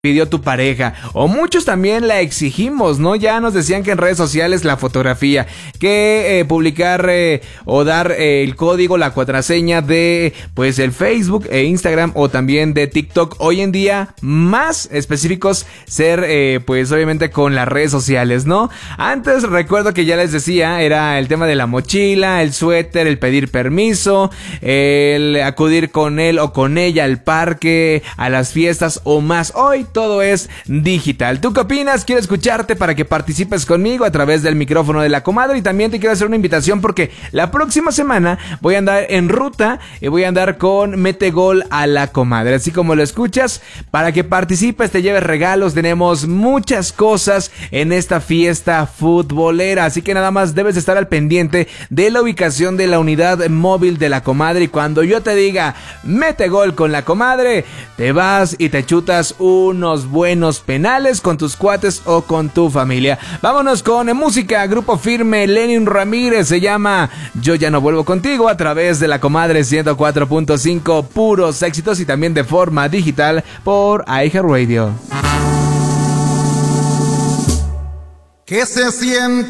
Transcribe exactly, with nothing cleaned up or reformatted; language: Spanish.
pidió tu pareja, o muchos también la exigimos, ¿no? Ya nos decían que en redes sociales la fotografía, que eh, publicar eh, o dar eh, el código, la contraseña de pues el Facebook e Instagram o también de TikTok. Hoy en día más específicos ser eh, pues obviamente con las redes sociales, ¿no? Antes recuerdo que ya les decía, era el tema de la mochila, el suéter, el pedir permiso, el acudir con él o con ella al parque, a las fiestas o más. Hoy todo es digital. ¿Tú qué opinas? Quiero escucharte para que participes conmigo a través del micrófono de la comadre, y también te quiero hacer una invitación porque la próxima semana voy a andar en ruta y voy a andar con Mete Gol a la Comadre, así como lo escuchas, para que participes, te lleves regalos. Tenemos muchas cosas en esta fiesta futbolera, así que nada más debes estar al pendiente de la ubicación de la unidad móvil de la Comadre, y cuando yo te diga Mete Gol con la Comadre, te vas y te chutas un unos buenos penales con tus cuates o con tu familia. Vámonos con música. Grupo Firme, Lenin Ramírez, se llama Yo Ya No Vuelvo Contigo, a través de la Comadre ciento cuatro punto cinco, puros éxitos, y también de forma digital por iHeartRadio. ¿Qué se siente